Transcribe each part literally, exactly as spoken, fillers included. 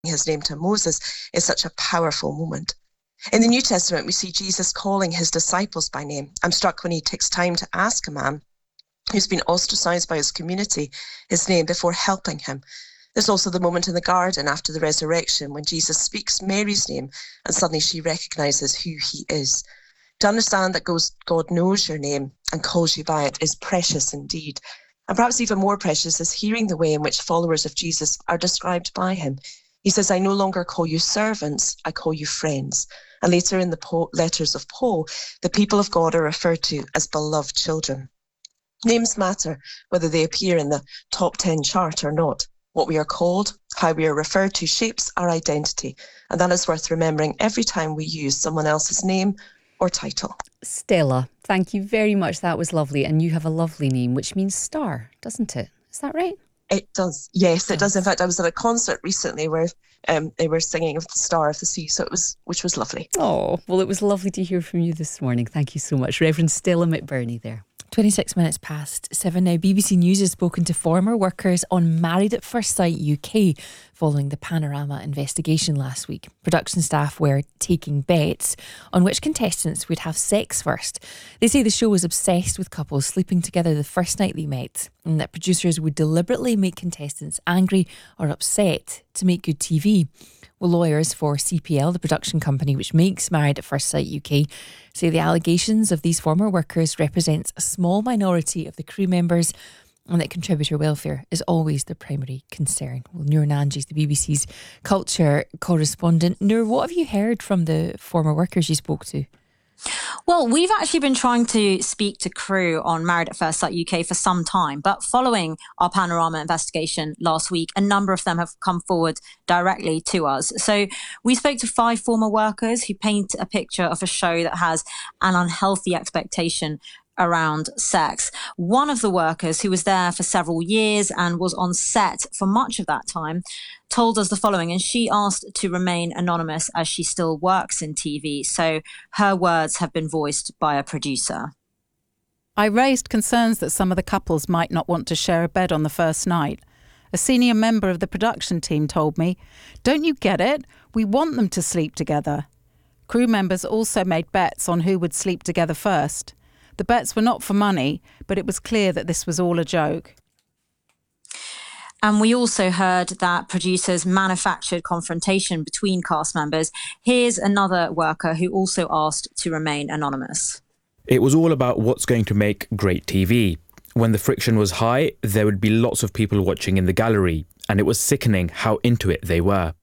his name to Moses is such a powerful moment. In the New Testament, we see Jesus calling his disciples by name. I'm struck when he takes time to ask a man who's been ostracized by his community his name before helping him. There's also the moment in the garden after the resurrection when Jesus speaks Mary's name and suddenly she recognizes who he is. To understand that God knows your name and calls you by it is precious indeed. And perhaps even more precious is hearing the way in which followers of Jesus are described by him. He says, I no longer call you servants, I call you friends. And later in the po- letters of Paul, the people of God are referred to as beloved children. Names matter, whether they appear in the top ten chart or not. What we are called, how we are referred to, shapes our identity. And that is worth remembering every time we use someone else's name or title. Stella, thank you very much. That was lovely. And you have a lovely name, which means star, doesn't it? Is that right? It does. Yes, it does. In fact, I was at a concert recently where um, they were singing of the Star of the Sea, so it was, which was lovely. Oh, well, it was lovely to hear from you this morning. Thank you so much. Reverend Stella McBurney there. twenty-six minutes past seven now. B B C News has spoken to former workers on Married at First Sight U K following the Panorama investigation last week. Production staff were taking bets on which contestants would have sex first. They say the show was obsessed with couples sleeping together the first night they met, and that producers would deliberately make contestants angry or upset to make good T V. Well, lawyers for C P L, the production company which makes Married at First Sight U K, say the allegations of these former workers represents a small minority of the crew members and that contributor welfare is always the primary concern. Well, Noor Nanji is the B B C's culture correspondent. Noor, what have you heard from the former workers you spoke to? Well, we've actually been trying to speak to crew on Married at First Sight U K for some time, but following our Panorama investigation last week, a number of them have come forward directly to us. So we spoke to five former workers who paint a picture of a show that has an unhealthy expectation around sex. One of the workers, who was there for several years and was on set for much of that time, told us the following, and she asked to remain anonymous as she still works in T V. So her words have been voiced by a producer. I raised concerns that some of the couples might not want to share a bed on the first night. A senior member of the production team told me, "Don't you get it? We want them to sleep together." Crew members also made bets on who would sleep together first. The bets were not for money, but it was clear that this was all a joke. And we also heard that producers manufactured confrontation between cast members. Here's another worker who also asked to remain anonymous. It was all about what's going to make great T V. When the friction was high, there would be lots of people watching in the gallery, and it was sickening how into it they were.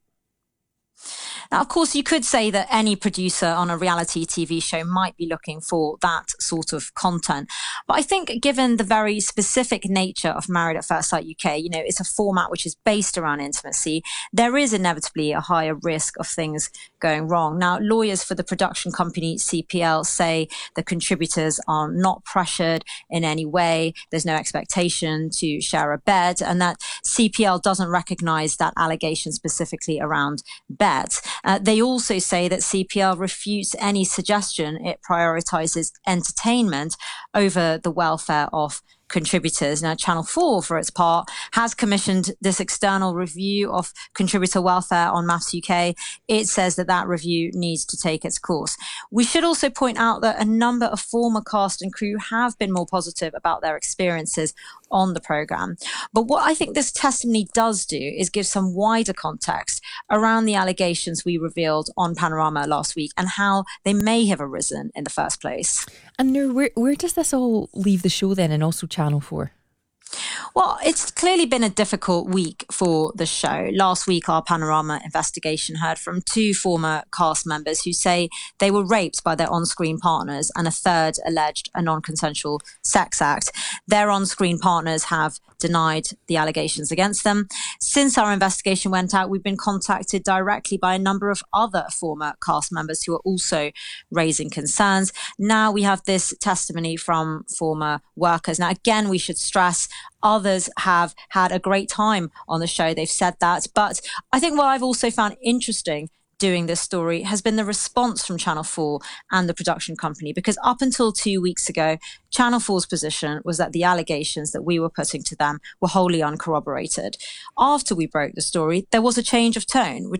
Now, of course, you could say that any producer on a reality T V show might be looking for that sort of content. But I think given the very specific nature of Married at First Sight U K, you know, it's a format which is based around intimacy, there is inevitably a higher risk of things going wrong. Now, lawyers for the production company C P L say the contributors are not pressured in any way. There's no expectation to share a bed, and that C P L doesn't recognise that allegation specifically around beds. Uh, they also say that C P L refutes any suggestion it prioritises entertainment over the welfare of contributors. Now, Channel four, for its part, has commissioned this external review of contributor welfare on MAFS U K. It says that that review needs to take its course. We should also point out that a number of former cast and crew have been more positive about their experiences on the programme. But what I think this testimony does do is give some wider context around the allegations we revealed on Panorama last week and how they may have arisen in the first place. And Noor, where, where does this all leave the show then, and also Channel four? Well, it's clearly been a difficult week for the show. Last week, our Panorama investigation heard from two former cast members who say they were raped by their on-screen partners, and a third alleged a non-consensual sex act. Their on-screen partners have denied the allegations against them. Since our investigation went out, we've been contacted directly by a number of other former cast members who are also raising concerns. Now we have this testimony from former workers. Now, again, we should stress others have had a great time on the show. They've said that. But I think what I've also found interesting doing this story has been the response from Channel four and the production company, because up until two weeks ago, Channel four's position was that the allegations that we were putting to them were wholly uncorroborated. After we broke the story, there was a change of tone,